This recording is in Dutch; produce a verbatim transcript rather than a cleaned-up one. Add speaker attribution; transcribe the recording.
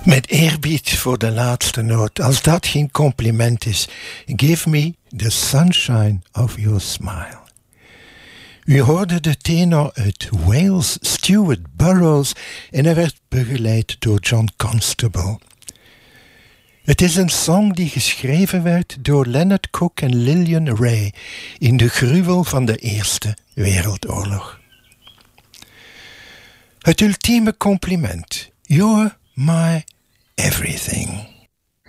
Speaker 1: Met eerbied voor de laatste noot, als dat geen compliment is. Give me the sunshine of your smile. U hoorde de tenor uit Wales, Stuart Burrows, en hij werd begeleid door John Constable. Het is een song die geschreven werd door Leonard Cook en Lillian Ray in de gruwel van de Eerste Wereldoorlog. Het ultieme compliment. You're my everything.